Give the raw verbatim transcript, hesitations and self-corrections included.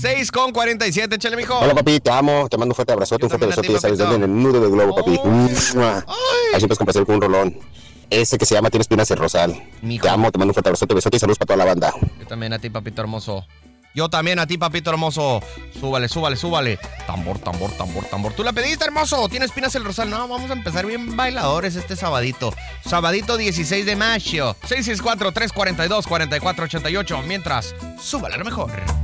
seis con cuarenta y siete, échale, mijo. Hola, papi, te amo, te mando un fuerte abrazote, un fuerte besote, ya sabes, desde el nudo del globo, papi. Ahí siempre es complacer con un rolón. Ese que se llama Tiene espinas el rosal. Mijo. Te amo, te mando un fuerte abrazote, besote y saludos para toda la banda. Yo también a ti, papito hermoso. Yo también a ti, papito hermoso. Súbale, súbale, súbale. Tambor, tambor, tambor, tambor. Tú la pediste, hermoso. ¿Tienes espinas el rosal? No, vamos a empezar bien bailadores este sabadito. Sabadito dieciséis de mayo. seis seis cuatro, tres cuatro dos, cuatro cuatro ocho ocho. Mientras, súbale a lo mejor.